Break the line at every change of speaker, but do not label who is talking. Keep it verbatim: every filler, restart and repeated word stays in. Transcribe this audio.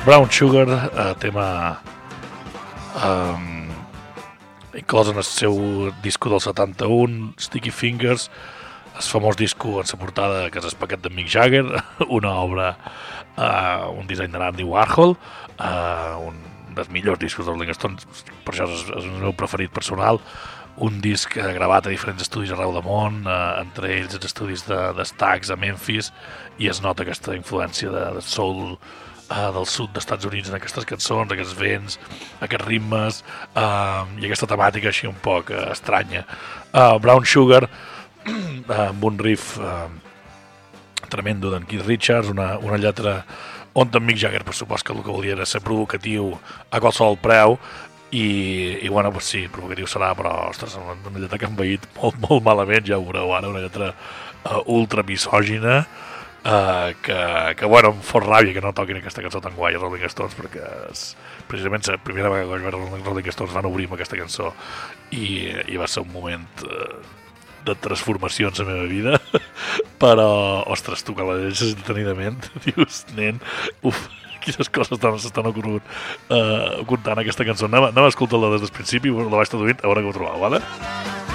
Brown Sugar, eh, tema um, inclòs en el seu disco del setanta-un, Sticky Fingers, el famós disco en la portada que és el paquet de Mick Jagger, una obra, uh, un disseny d'Andy Warhol, uh, un dels millors discos dels Rolling Stones, per això és, és el meu preferit personal, un disc gravat a diferents estudis arreu del món, uh, entre ells els estudis de, de Stax a Memphis, i es nota aquesta influència de, de soul uh, del sud dels Estats Units en aquestes cançons, aquests vents, aquests ritmes, uh, i aquesta temàtica així un poc uh, estranya. Uh, Brown Sugar, amb un riff uh, tremendo d'en Keith Richards, una, una lletra on en Mick Jagger, per supost que el que volia era ser provocatiu a qualsevol preu, i, i bueno, pues sí, provocatiu serà, però ostres, una, una lletra que han veït molt, molt malament, ja ho veureu ara, una lletra uh, ultra misògina, uh, que, que bueno, em fot ràbia que no toquin aquesta cançó tan guai a Rolling Stones, perquè és precisament la primera vegada que vaig veure Rolling Stones van obrir amb aquesta cançó, i, i va ser un moment uh, de transformacions a la meva vida, però, ostres, tu, que la llegeixes detenidament, dius, nen, uf, quines coses s'estan ocorrent uh, contant aquesta cançó. Anem, anem a escoltar-la des del principi, la vaig traduint, a veure que ho trobau, vale?